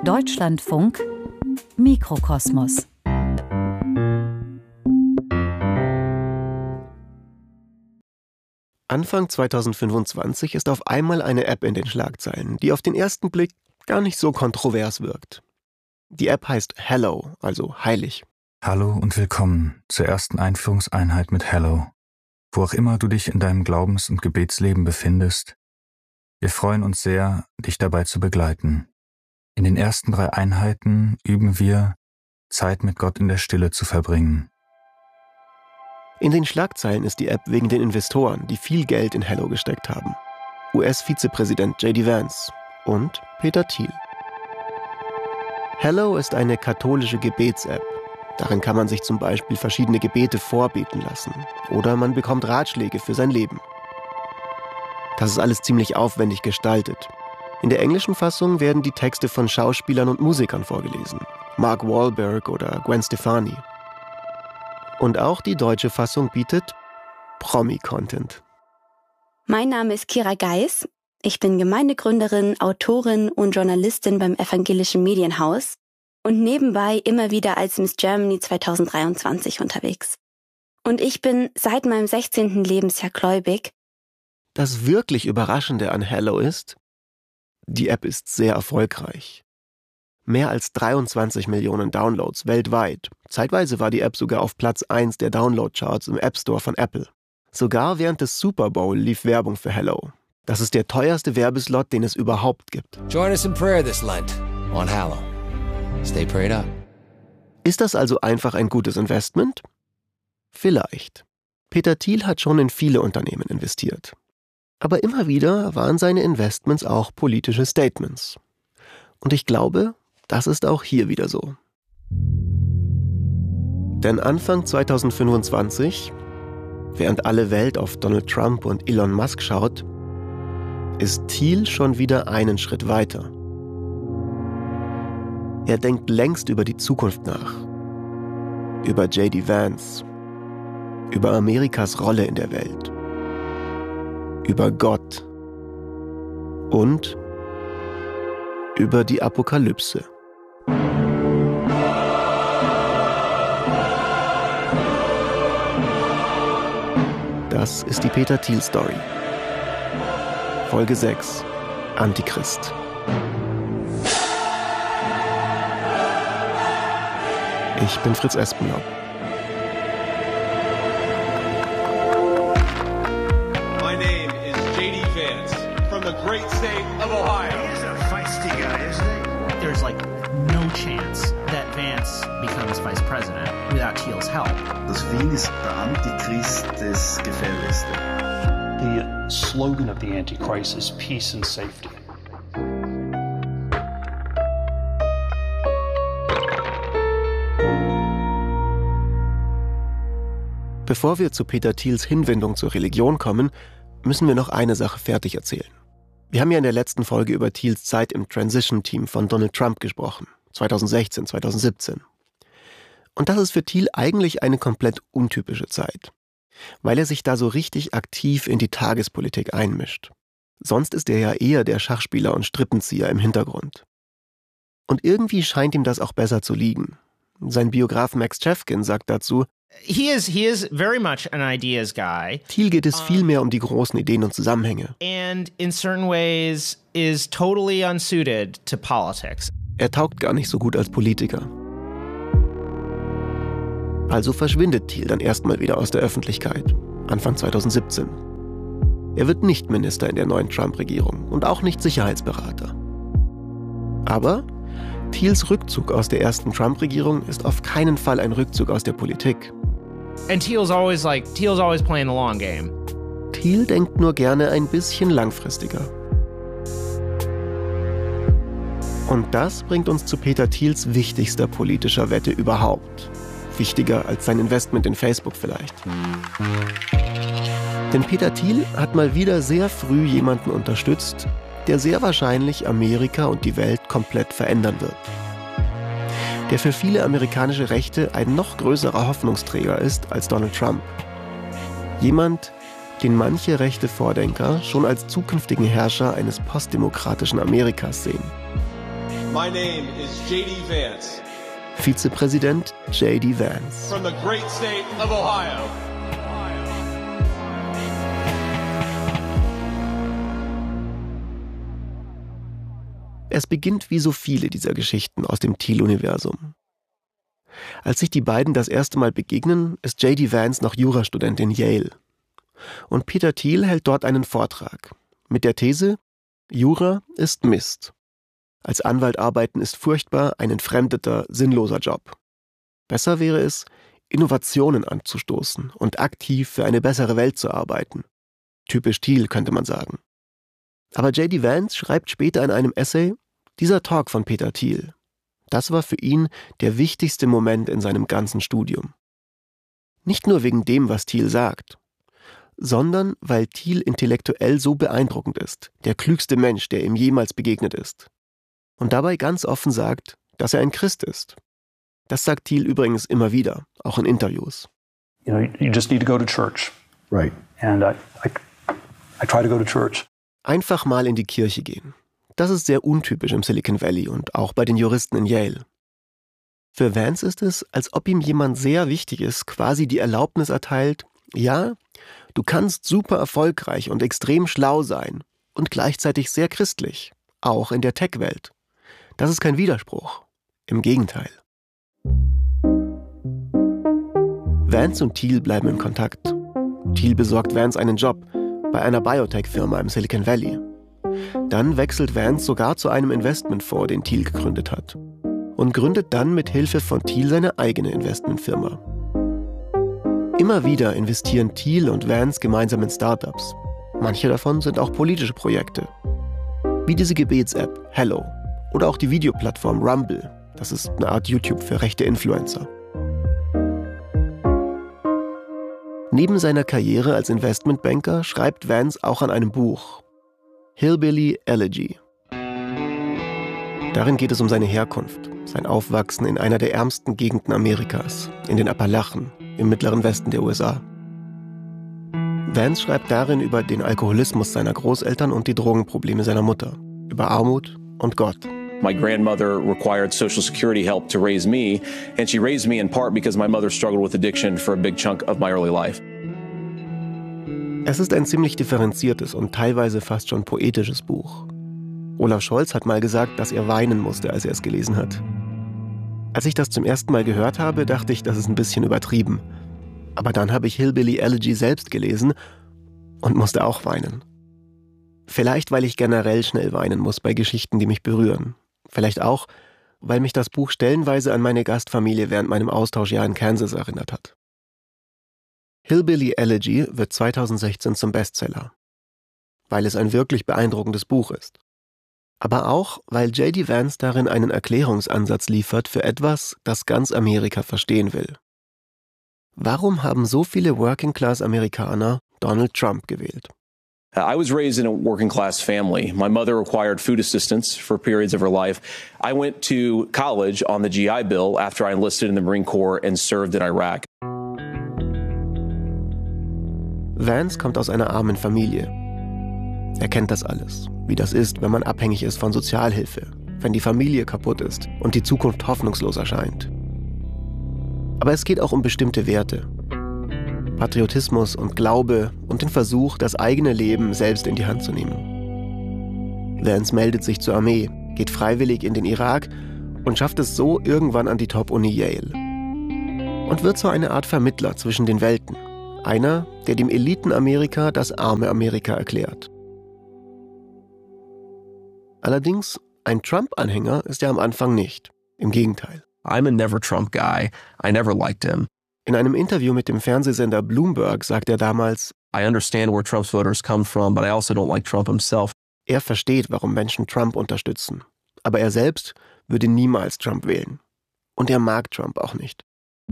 Deutschlandfunk Mikrokosmos. Anfang 2025 ist auf einmal eine App in den Schlagzeilen, die auf den ersten Blick gar nicht so kontrovers wirkt. Die App heißt Hallow, also heilig. Hallo und willkommen zur ersten Einführungseinheit mit Hallow, wo auch immer du dich in deinem Glaubens- und Gebetsleben befindest. Wir freuen uns sehr, dich dabei zu begleiten. In den ersten 3 Einheiten üben wir, Zeit mit Gott in der Stille zu verbringen. In den Schlagzeilen ist die App wegen den Investoren, die viel Geld in Hallow gesteckt haben. US-Vizepräsident J.D. Vance und Peter Thiel. Hallow ist eine katholische Gebets-App. Darin kann man sich zum Beispiel verschiedene Gebete vorbeten lassen. Oder man bekommt Ratschläge für sein Leben. Das ist alles ziemlich aufwendig gestaltet. In der englischen Fassung werden die Texte von Schauspielern und Musikern vorgelesen. Mark Wahlberg oder Gwen Stefani. Und auch die deutsche Fassung bietet Promi-Content. Mein Name ist Kira Geis. Ich bin Gemeindegründerin, Autorin und Journalistin beim Evangelischen Medienhaus und nebenbei immer wieder als Miss Germany 2023 unterwegs. Und ich bin seit meinem 16. Lebensjahr gläubig. Das wirklich Überraschende an Hallow ist, die App ist sehr erfolgreich. Mehr als 23 Millionen Downloads weltweit. Zeitweise war die App sogar auf Platz 1 der Download-Charts im App Store von Apple. Sogar während des Super Bowl lief Werbung für Hallow. Das ist der teuerste Werbeslot, den es überhaupt gibt. Join us in prayer this Lent on Hallow. Stay prayed up. Ist das also einfach ein gutes Investment? Vielleicht. Peter Thiel hat schon in viele Unternehmen investiert. Aber immer wieder waren seine Investments auch politische Statements. Und ich glaube, das ist auch hier wieder so. Denn Anfang 2025, während alle Welt auf Donald Trump und Elon Musk schaut, ist Thiel schon wieder einen Schritt weiter. Er denkt längst über die Zukunft nach. Über J.D. Vance. Über Amerikas Rolle in der Welt. Über Gott. Und über die Apokalypse. Das ist die Peter Thiel Story. Folge 6. Antichrist. Ich bin Fritz Espenlaub. My name is J.D. Vance from the great state of Ohio. He's a feisty guy, isn't he? There's like no chance that Vance becomes vice president without Thiel's help. Das Wien ist der Antichrist des Gefälligsten. The slogan of the Antichrist is peace and safety. Bevor wir zu Peter Thiels Hinwendung zur Religion kommen, müssen wir noch eine Sache fertig erzählen. Wir haben ja in der letzten Folge über Thiels Zeit im Transition-Team von Donald Trump gesprochen, 2016, 2017. Und das ist für Thiel eigentlich eine komplett untypische Zeit, weil er sich da so richtig aktiv in die Tagespolitik einmischt. Sonst ist er ja eher der Schachspieler und Strippenzieher im Hintergrund. Und irgendwie scheint ihm das auch besser zu liegen. Sein Biograf Max Chefkin sagt dazu, He is very much an ideas guy. Thiel geht es viel mehr um die großen Ideen und Zusammenhänge. And in certain ways is totally unsuited to politics. Er taugt gar nicht so gut als Politiker. Also verschwindet Thiel dann erstmal wieder aus der Öffentlichkeit, Anfang 2017. Er wird nicht Minister in der neuen Trump-Regierung und auch nicht Sicherheitsberater. Aber Thiels Rückzug aus der ersten Trump-Regierung ist auf keinen Fall ein Rückzug aus der Politik. And Thiel's always playing the long game. Thiel denkt nur gerne ein bisschen langfristiger. Und das bringt uns zu Peter Thiels wichtigster politischer Wette überhaupt. Wichtiger als sein Investment in Facebook vielleicht. Denn Peter Thiel hat mal wieder sehr früh jemanden unterstützt, der sehr wahrscheinlich Amerika und die Welt komplett verändern wird. Der für viele amerikanische Rechte ein noch größerer Hoffnungsträger ist als Donald Trump. Jemand, den manche rechte Vordenker schon als zukünftigen Herrscher eines postdemokratischen Amerikas sehen. My name is J.D. Vance. Vizepräsident J.D. Vance. From the great state of Ohio. Es beginnt wie so viele dieser Geschichten aus dem Thiel-Universum. Als sich die beiden das erste Mal begegnen, ist J.D. Vance noch Jurastudent in Yale. Und Peter Thiel hält dort einen Vortrag mit der These: Jura ist Mist. Als Anwalt arbeiten ist furchtbar, ein entfremdeter, sinnloser Job. Besser wäre es, Innovationen anzustoßen und aktiv für eine bessere Welt zu arbeiten. Typisch Thiel, könnte man sagen. Aber J.D. Vance schreibt später in einem Essay: Dieser Talk von Peter Thiel, das war für ihn der wichtigste Moment in seinem ganzen Studium. Nicht nur wegen dem, was Thiel sagt, sondern weil Thiel intellektuell so beeindruckend ist, der klügste Mensch, der ihm jemals begegnet ist. Und dabei ganz offen sagt, dass er ein Christ ist. Das sagt Thiel übrigens immer wieder, auch in Interviews. You know, you just need to go to church. Right. And I try to go to church. Einfach mal in die Kirche gehen. Das ist sehr untypisch im Silicon Valley und auch bei den Juristen in Yale. Für Vance ist es, als ob ihm jemand sehr wichtig ist, quasi die Erlaubnis erteilt: Ja, du kannst super erfolgreich und extrem schlau sein und gleichzeitig sehr christlich, auch in der Tech-Welt. Das ist kein Widerspruch. Im Gegenteil. Vance und Thiel bleiben in Kontakt. Thiel besorgt Vance einen Job bei einer Biotech-Firma im Silicon Valley. Dann wechselt Vance sogar zu einem Investmentfonds, den Thiel gegründet hat. Und gründet dann mit Hilfe von Thiel seine eigene Investmentfirma. Immer wieder investieren Thiel und Vance gemeinsam in Startups. Manche davon sind auch politische Projekte. Wie diese Gebets-App Hello oder auch die Videoplattform Rumble. Das ist eine Art YouTube für rechte Influencer. Neben seiner Karriere als Investmentbanker schreibt Vance auch an einem Buch. Hillbilly Elegy. Darin geht es um seine Herkunft, sein Aufwachsen in einer der ärmsten Gegenden Amerikas, in den Appalachen, im mittleren Westen der USA. Vance schreibt darin über den Alkoholismus seiner Großeltern und die Drogenprobleme seiner Mutter, über Armut und Gott. My grandmother required Social Security help to raise me, and she raised me in part because my mother struggled with addiction for a big chunk of my early life. Es ist ein ziemlich differenziertes und teilweise fast schon poetisches Buch. Olaf Scholz hat mal gesagt, dass er weinen musste, als er es gelesen hat. Als ich das zum ersten Mal gehört habe, dachte ich, das ist ein bisschen übertrieben. Aber dann habe ich Hillbilly Elegy selbst gelesen und musste auch weinen. Vielleicht, weil ich generell schnell weinen muss bei Geschichten, die mich berühren. Vielleicht auch, weil mich das Buch stellenweise an meine Gastfamilie während meinem Austauschjahr in Kansas erinnert hat. Hillbilly Elegy wird 2016 zum Bestseller, weil es ein wirklich beeindruckendes Buch ist. Aber auch, weil J.D. Vance darin einen Erklärungsansatz liefert für etwas, das ganz Amerika verstehen will. Warum haben so viele Working-Class-Amerikaner Donald Trump gewählt? I was raised in a working-class family. My mother required food assistance for periods of her life. I went to college on the GI Bill after I enlisted in the Marine Corps and served in Iraq. Vance kommt aus einer armen Familie. Er kennt das alles, wie das ist, wenn man abhängig ist von Sozialhilfe, wenn die Familie kaputt ist und die Zukunft hoffnungslos erscheint. Aber es geht auch um bestimmte Werte. Patriotismus und Glaube und den Versuch, das eigene Leben selbst in die Hand zu nehmen. Vance meldet sich zur Armee, geht freiwillig in den Irak und schafft es so irgendwann an die Top-Uni Yale. Und wird so eine Art Vermittler zwischen den Welten. Einer, der dem Eliten-Amerika das arme Amerika erklärt. Allerdings, ein Trump-Anhänger ist er am Anfang nicht. Im Gegenteil. I'm a never Trump guy. I never liked him. In einem Interview mit dem Fernsehsender Bloomberg sagt er damals, I understand where Trump's voters come from, but I also don't like Trump himself. Er versteht, warum Menschen Trump unterstützen. Aber er selbst würde niemals Trump wählen. Und er mag Trump auch nicht.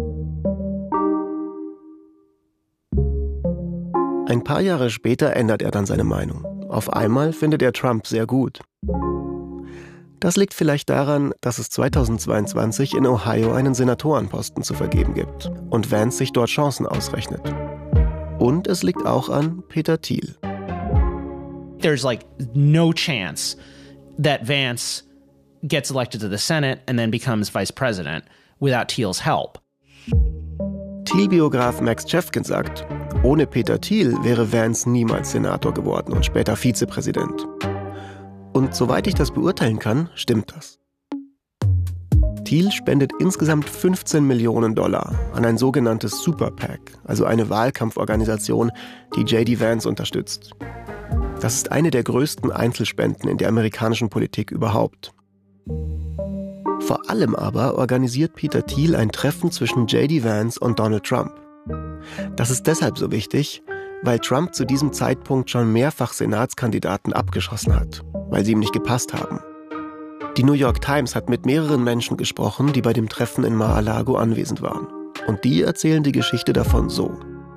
Ein paar Jahre später ändert er dann seine Meinung. Auf einmal findet er Trump sehr gut. Das liegt vielleicht daran, dass es 2022 in Ohio einen Senatorenposten zu vergeben gibt und Vance sich dort Chancen ausrechnet. Und es liegt auch an Peter Thiel. There's like no chance that Vance gets elected to the Senate and then becomes vice president without Thiel's help. Thiel-Biograf Max Chefkin sagt, ohne Peter Thiel wäre Vance niemals Senator geworden und später Vizepräsident. Und soweit ich das beurteilen kann, stimmt das. Thiel spendet insgesamt $15 Millionen an ein sogenanntes Super PAC, also eine Wahlkampforganisation, die J.D. Vance unterstützt. Das ist eine der größten Einzelspenden in der amerikanischen Politik überhaupt. Vor allem aber organisiert Peter Thiel ein Treffen zwischen J.D. Vance und Donald Trump. Das ist deshalb so wichtig, weil Trump zu diesem Zeitpunkt schon mehrfach Senatskandidaten abgeschossen hat, weil sie ihm nicht gepasst haben. Die New York Times hat mit mehreren Menschen gesprochen, die bei dem Treffen in Mar-a-Lago anwesend waren. Und die erzählen die Geschichte davon so.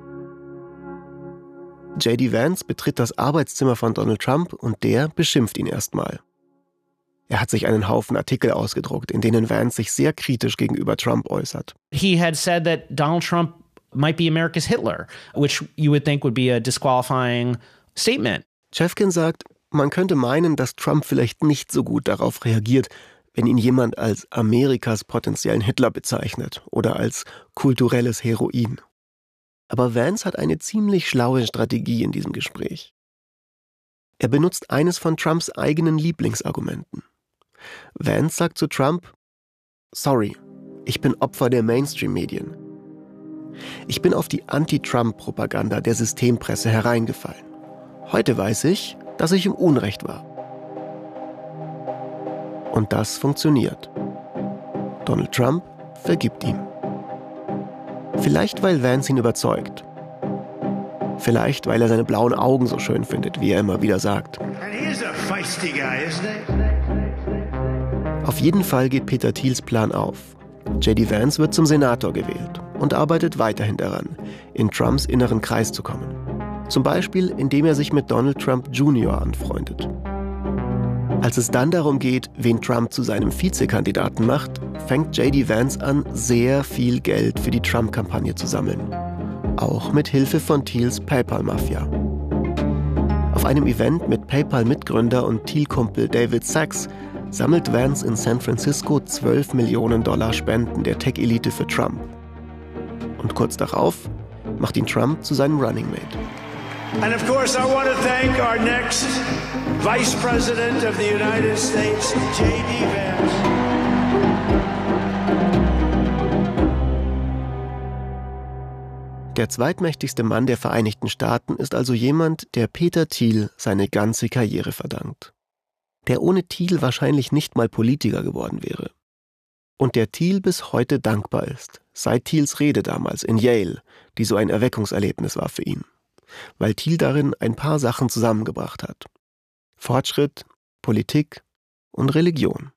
J.D. Vance betritt das Arbeitszimmer von Donald Trump und der beschimpft ihn erstmal. Er hat sich einen Haufen Artikel ausgedruckt, in denen Vance sich sehr kritisch gegenüber Trump äußert. He had said that Donald Trump might be America's Hitler, which you would think would be a disqualifying statement. Chefkin sagt, man könnte meinen, dass Trump vielleicht nicht so gut darauf reagiert, wenn ihn jemand als Amerikas potenziellen Hitler bezeichnet oder als kulturelles Heroin. Aber Vance hat eine ziemlich schlaue Strategie in diesem Gespräch. Er benutzt eines von Trumps eigenen Lieblingsargumenten. Vance sagt zu Trump, sorry, ich bin Opfer der Mainstream-Medien. Ich bin auf die Anti-Trump-Propaganda der Systempresse hereingefallen. Heute weiß ich, dass ich im Unrecht war. Und das funktioniert. Donald Trump vergibt ihm. Vielleicht, weil Vance ihn überzeugt. Vielleicht, weil er seine blauen Augen so schön findet, wie er immer wieder sagt. Auf jeden Fall geht Peter Thiels Plan auf. J.D. Vance wird zum Senator gewählt und arbeitet weiterhin daran, in Trumps inneren Kreis zu kommen. Zum Beispiel, indem er sich mit Donald Trump Jr. anfreundet. Als es dann darum geht, wen Trump zu seinem Vizekandidaten macht, fängt J.D. Vance an, sehr viel Geld für die Trump-Kampagne zu sammeln. Auch mit Hilfe von Thiels PayPal-Mafia. Auf einem Event mit PayPal-Mitgründer und Thiel-Kumpel David Sachs sammelt Vance in San Francisco $12 Millionen Spenden der Tech-Elite für Trump. Und kurz darauf macht ihn Trump zu seinem Running Mate. And of course, I want to thank our next Vice President of the United States, J.D. Vance. Der zweitmächtigste Mann der Vereinigten Staaten ist also jemand, der Peter Thiel seine ganze Karriere verdankt. Der ohne Thiel wahrscheinlich nicht mal Politiker geworden wäre. Und der Thiel bis heute dankbar ist, seit Thiels Rede damals in Yale, die so ein Erweckungserlebnis war für ihn. Weil Thiel darin ein paar Sachen zusammengebracht hat. Fortschritt, Politik und Religion.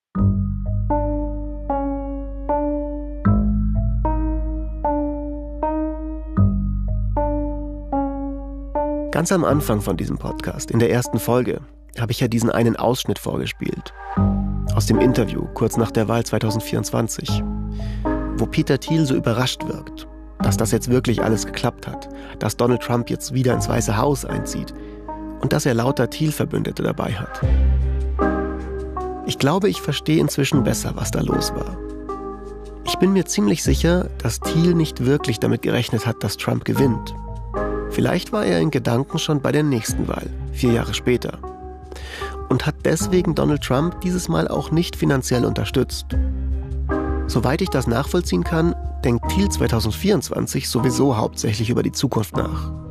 Ganz am Anfang von diesem Podcast, in der ersten Folge, habe ich ja diesen einen Ausschnitt vorgespielt. Aus dem Interview, kurz nach der Wahl 2024, wo Peter Thiel so überrascht wirkt, dass das jetzt wirklich alles geklappt hat, dass Donald Trump jetzt wieder ins Weiße Haus einzieht und dass er lauter Thiel-Verbündete dabei hat. Ich glaube, ich verstehe inzwischen besser, was da los war. Ich bin mir ziemlich sicher, dass Thiel nicht wirklich damit gerechnet hat, dass Trump gewinnt. Vielleicht war er in Gedanken schon bei der nächsten Wahl, 4 Jahre später. Und hat deswegen Donald Trump dieses Mal auch nicht finanziell unterstützt. Soweit ich das nachvollziehen kann, denkt Thiel 2024 sowieso hauptsächlich über die Zukunft nach.